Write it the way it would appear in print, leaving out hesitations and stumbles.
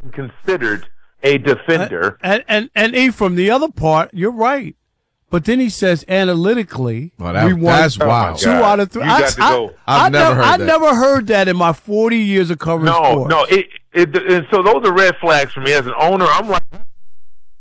even considered a defender. And Ephraim, the other part, you're right. But then he says analytically, well, that's wild. 2 out of 3. You got to go. I've never heard that. I never heard that in my 40 years of covering sports. No. And so those are red flags for me as an owner. I'm like,